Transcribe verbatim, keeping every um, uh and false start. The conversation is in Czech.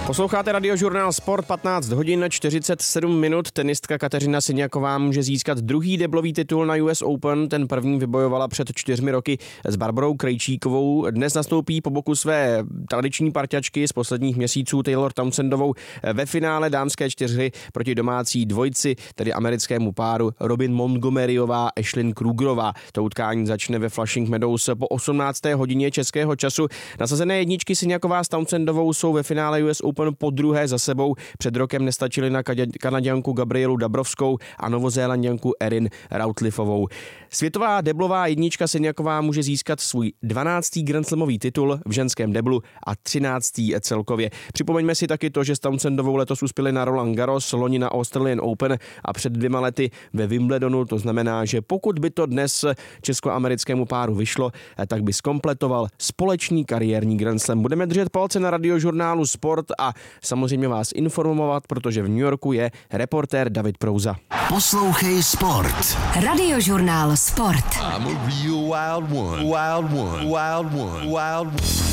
Posloucháte Radiožurnál Sport, patnáct hodin čtyřicet sedm minut. Tenistka Kateřina Siniaková může získat druhý deblový titul na U S Open. Ten první vybojovala před čtyřmi roky s Barborou Krejčíkovou. Dnes nastoupí po boku své tradiční parťačky z posledních měsíců Taylor Townsendovou ve finále dámské čtyřhry proti domácí dvojci, tedy americkému páru Robin Montgomeryová a Ashlyn Krugerová. To utkání začne ve Flushing Meadows po osmnácté hodině českého času. Nasazené jedničky Siniaková s Townsendovou jsou ve finále U S Open po druhé za sebou. Před rokem nestačili na Kanaďanku Gabrielu Dabrovskou a Novozélanďanku Erin Routlifovou. Světová deblová jednička Siniaková může získat svůj dvanáctý grandslamový titul v ženském deblu a třináctý celkově. Připomeňme si taky to, že s Townsendovou letos uspěli na Roland Garros, loni na Australian Open a před dvěma lety ve Wimbledonu. To znamená, že pokud by to dnes českoamerickému páru vyšlo, tak by zkompletoval společný kariérní grandslam. Budeme držet palce na Radiožurnálu Sport a samozřejmě vás informovat, protože v New Yorku je reportér David Prouza. Poslouchej Sport. Radiožurnál Sport. I'm a real wild one. Wild one. Wild one. Wild one.